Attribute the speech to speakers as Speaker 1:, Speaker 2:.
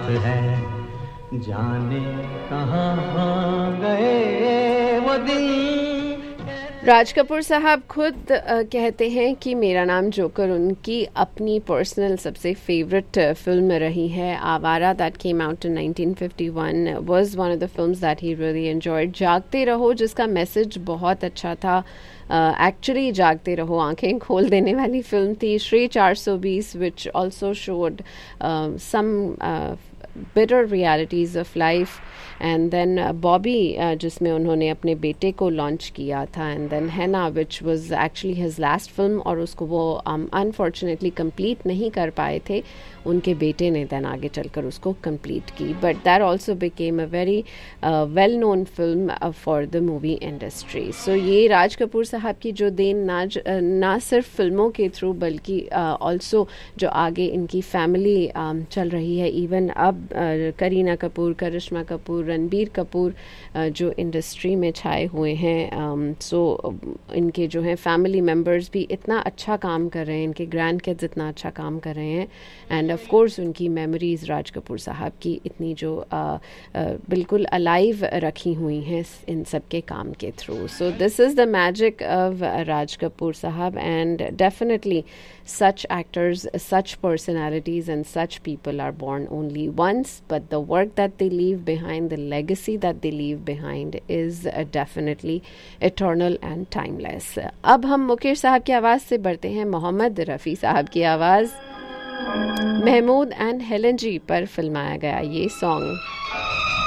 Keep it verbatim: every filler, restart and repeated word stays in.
Speaker 1: है, जाने कहाँ गए वो दिन।
Speaker 2: राज कपूर साहब खुद uh, कहते हैं कि मेरा नाम जोकर उनकी अपनी पर्सनल सबसे फेवरेट फिल्म रही है. आवारा that came out in nineteen fifty one was one of the films that he really enjoyed. जागते रहो जिसका मैसेज बहुत अच्छा था. एक्चुअली uh, जागते रहो आंखें खोल देने वाली फिल्म थी. श्री चार सौ बीस which also showed some bitter realities of life. And then uh, Bobby uh, जिसमें उन्होंने अपने बेटे को लॉन्च किया था. And then Henna which was actually his last film और उसको वो um, unfortunately complete नहीं कर पाए थे. उनके बेटे ने then आगे चलकर उसको complete की. But that also became a very uh, well known film uh, for the movie industry. So ये राज कपूर साहब की जो देन ना, uh, ना सिर्फ फिल्मों के थ्रू बल्कि uh, also जो आगे इनकी फैमिली um, चल रही है. इवन अब uh, करीना कपूर, करिश्मा कपूर, रणबीर कपूर uh, जो इंडस्ट्री में छाए हुए हैं. सो um, so, इनके जो हैं फैमिली मेम्बर्स भी इतना अच्छा काम कर रहे हैं, इनके ग्रैंड किड्स इतना अच्छा काम कर रहे हैं. एंड ऑफ कोर्स उनकी मेमोरीज राज कपूर साहब की इतनी जो uh, uh, बिल्कुल अलाइव रखी हुई हैं इन सब के काम के through. So this is the magic of Raj Kapoor साहब. And definitely such actors, such personalities and such people are born only once, but the work that they leave behind, the legacy that they leave behind is uh, definitely eternal and timeless. अब हम मुकेश साहब की आवाज़ से बढ़ते हैं मोहम्मद रफ़ी साहब की आवाज़. महमूद एंड हेलन जी पर फिल्माया गया ये सॉन्ग.